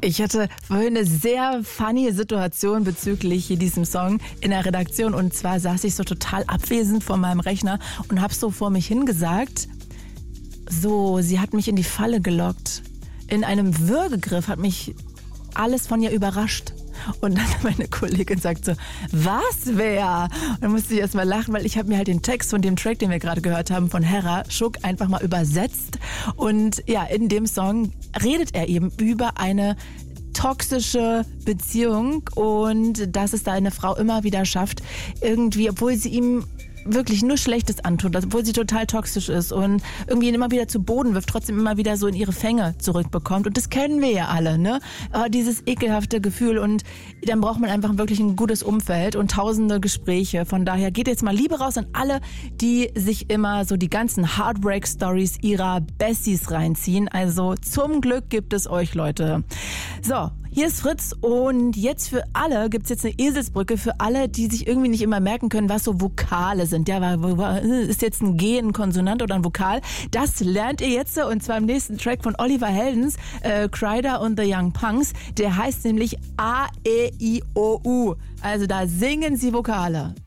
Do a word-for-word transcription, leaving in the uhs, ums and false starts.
Ich hatte vorhin eine sehr funny Situation bezüglich diesem Song in der Redaktion. Und zwar saß ich so total abwesend vor meinem Rechner und habe so vor mich hingesagt, so, sie hat mich in die Falle gelockt. In einem Würgegriff hat mich alles von ihr überrascht. Und dann meine Kollegin sagt so, was, wer? Und dann musste ich erst mal lachen, weil ich habe mir halt den Text von dem Track, den wir gerade gehört haben, von Hera Schuck einfach mal übersetzt. Und ja, in dem Song redet er eben über eine toxische Beziehung und dass es da eine Frau immer wieder schafft, irgendwie, obwohl sie ihm wirklich nur Schlechtes antut, obwohl sie total toxisch ist und irgendwie ihn immer wieder zu Boden wirft, trotzdem immer wieder so in ihre Fänge zurückbekommt. Und das kennen wir ja alle, ne? Aber dieses ekelhafte Gefühl, und dann braucht man einfach wirklich ein gutes Umfeld und tausende Gespräche. Von daher geht jetzt mal Liebe raus an alle, die sich immer so die ganzen Heartbreak-Stories ihrer Besties reinziehen. Also zum Glück gibt es euch, Leute. So, hier ist Fritz und jetzt für alle gibt's jetzt eine Eselsbrücke für alle, die sich irgendwie nicht immer merken können, was so Vokale sind. Ja, ist jetzt ein G ein Konsonant oder ein Vokal? Das lernt ihr jetzt und zwar im nächsten Track von Oliver Heldens, äh, Kryder und the Young Punks. Der heißt nämlich A, E, I, O, U. Also da singen sie Vokale.